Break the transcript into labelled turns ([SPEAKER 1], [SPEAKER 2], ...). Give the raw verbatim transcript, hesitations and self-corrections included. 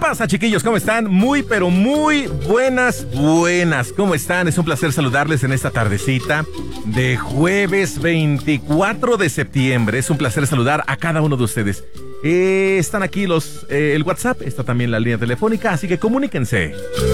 [SPEAKER 1] pasa, chiquillos? ¿Cómo están? Muy, pero muy buenas, buenas. ¿Cómo están? Es un placer saludarles en esta tardecita de jueves veinticuatro de septiembre. Es un placer saludar a cada uno de ustedes. Eh, están aquí los, eh, el WhatsApp, está también la línea telefónica, así que comuníquense.